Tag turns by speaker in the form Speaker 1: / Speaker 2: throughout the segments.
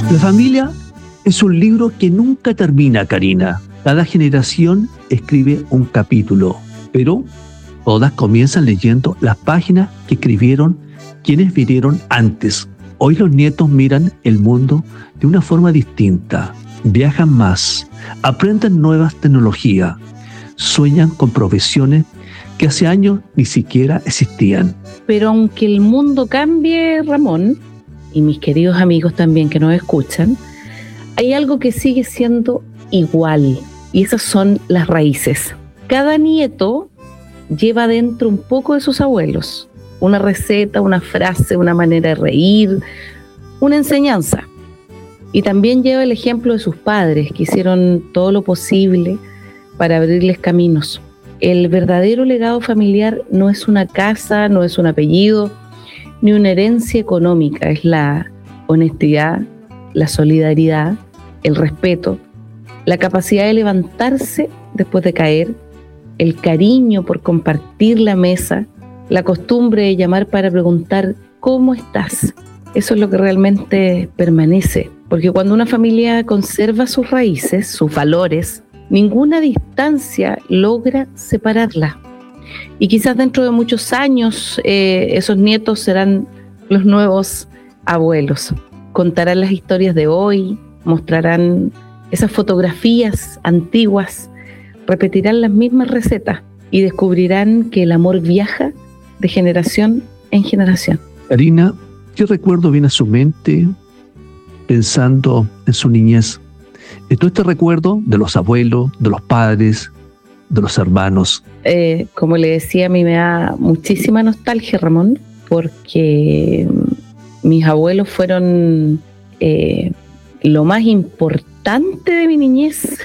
Speaker 1: La familia es un libro que nunca termina, Karina. Cada generación escribe un capítulo, pero todas comienzan leyendo las páginas que escribieron quienes vivieron antes. Hoy los nietos miran el mundo de una forma distinta, viajan más, aprenden nuevas tecnologías, sueñan con profesiones que hace años ni siquiera existían.
Speaker 2: Pero aunque el mundo cambie, Ramón, y mis queridos amigos también que nos escuchan, hay algo que sigue siendo igual, y esas son las raíces. Cada nieto lleva dentro un poco de sus abuelos, una receta, una frase, una manera de reír, una enseñanza. Y también lleva el ejemplo de sus padres, que hicieron todo lo posible para abrirles caminos. El verdadero legado familiar no es una casa, no es un apellido, ni una herencia económica, es la honestidad, la solidaridad, el respeto, la capacidad de levantarse después de caer, el cariño por compartir la mesa, la costumbre de llamar para preguntar ¿cómo estás? Eso es lo que realmente permanece, porque cuando una familia conserva sus raíces, sus valores, ninguna distancia logra separarla. Y quizás dentro de muchos años esos nietos serán los nuevos abuelos. Contarán las historias de hoy, mostrarán esas fotografías antiguas, repetirán las mismas recetas y descubrirán que el amor viaja de generación en generación.
Speaker 1: Karina, ¿qué recuerdo viene a su mente pensando en su niñez? Todo este recuerdo de los abuelos, de los padres, de los hermanos.
Speaker 2: Como le decía, a mí me da muchísima nostalgia, Ramón, porque mis abuelos fueron lo más importante de mi niñez.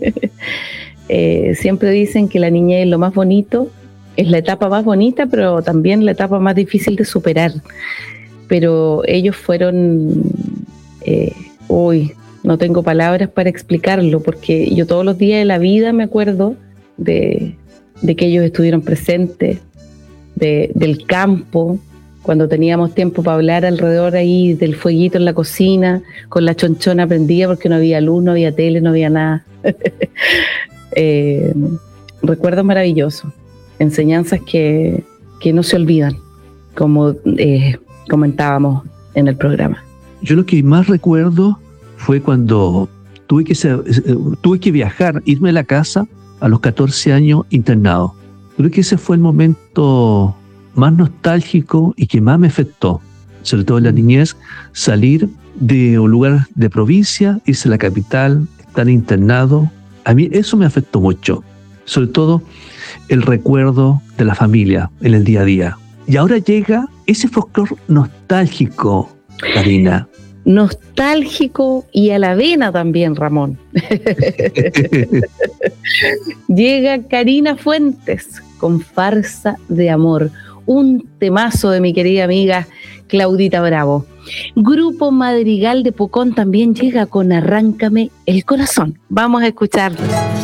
Speaker 2: Siempre dicen que la niñez es lo más bonito, es la etapa más bonita, pero también la etapa más difícil de superar. Pero ellos fueron... no tengo palabras para explicarlo, porque yo todos los días de la vida me acuerdo de que ellos estuvieron presentes, del campo, cuando teníamos tiempo para hablar alrededor ahí del fueguito en la cocina, con la chonchona prendida porque no había luz, no había tele, no había nada. Recuerdos maravillosos, enseñanzas que no se olvidan, como comentábamos en el programa.
Speaker 1: Yo lo que más recuerdo fue cuando tuve que viajar, irme a la casa a los 14 años internado. Creo que ese fue el momento más nostálgico y que más me afectó, sobre todo en la niñez, salir de un lugar de provincia, irse a la capital, estar internado. A mí eso me afectó mucho, sobre todo el recuerdo de la familia en el día a día. Y ahora llega ese folclore nostálgico, Karina.
Speaker 2: Nostálgico y a la vena también, Ramón. Llega Karina Fuentes con Farsa de Amor, un temazo de mi querida amiga Claudita Bravo. Grupo Madrigal de Pucón también llega con Arráncame el Corazón. Vamos a escucharlo.